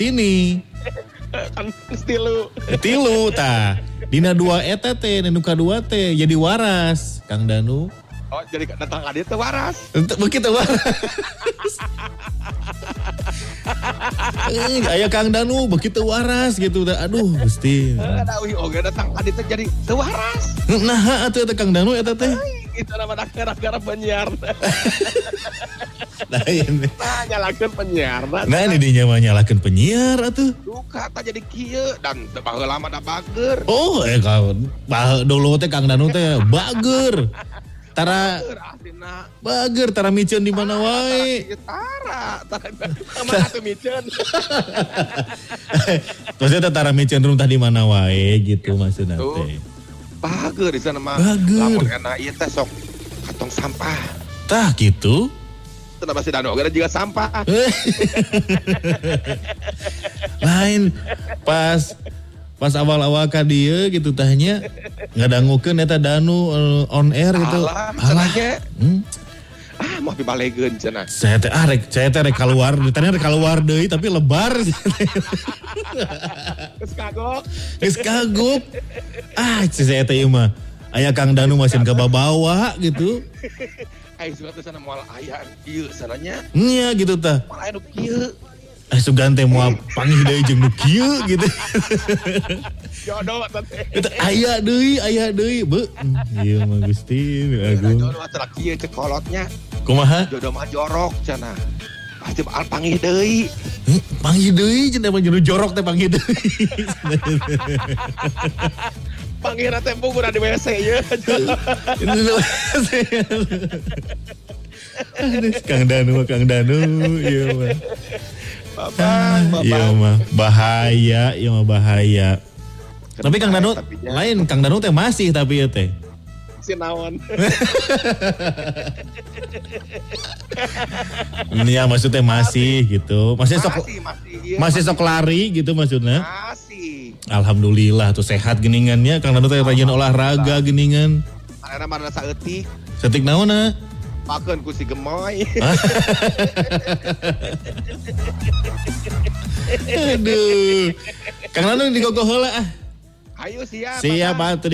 Sini. Kan tilu. Tilu tah. Dina 2 eta teh, nu kadua teh jadi waras Kang Danu. Oh, jadi datang ka dieu teh waras. Begitu waras. Aya Kang Danu begitu waras gitu. Aduh, Gusti. Ada uhi oge datang ka dieu teh jadi teu waras. Nah, atuh eta Kang Danu eta teh. Itu nama gara-gara penyiar. Nah, ini. Nah, nyalakeun penyiar. Nah, ini dia mah nyalakeun penyiar atuh. Duka tak jadi kieu dan teu baheula mah da bager. Oh, kawan. Dulu teh Kang Danu teh bager. Tara Aslina bager tara miceun di mana wae. Tara mana atuh miceun. Terus eta tara miceun runtah di mana wae gitu maksudna teh. Bager di sana mah. Bager. Lamun kana ieu teh sok kantong sampah. Tah gitu. Kenapa si Danu gara juga sampah. Lain pas awal-awal ka dieu gitu tahnya ngadangukeun eta Danu on air gitu. Alah. Mau dibalegeun cenah. Saya teh rek keluar, ditanya rek keluar deui tapi lebar. Geus kagok. Saya teh ieu mah aya Kang Danu masih kababawa gitu. Ai suka teh sana moal aya ieu sananya. Nya gitu tah. Moal aya nu kieu. Sugan teh moal panggih deui jeung nu kieu gitu. Jodoh teh. Eta aya deui, beuh. Ieu mah Gusti Agung. Jodoh atuh kieu cek kolotnya. Kumaha? Jodoh mah jorok cenah. Pasti bakal panggih deui. Panggih deui cenah mah jorok teh panggih deui. Panggih teh bukur di WC ye. Kang Danu ieu mah. Babang. Iya mah bahaya. Tapi Kang Danu lain, Kang Danu teh masih tapi ya teh. Sinaon. Iya maksudnya masih gitu. Masih sok lari gitu maksudnya. Masih. Alhamdulillah tuh sehat geningannya. Kang Danu teh rajin olahraga geningan. Karena mana saeutik. Setik naonna? Pakeun ku si gemoy. Aduh. Kang Danu digogoh heula ah. Ayo siap. Siap atuh.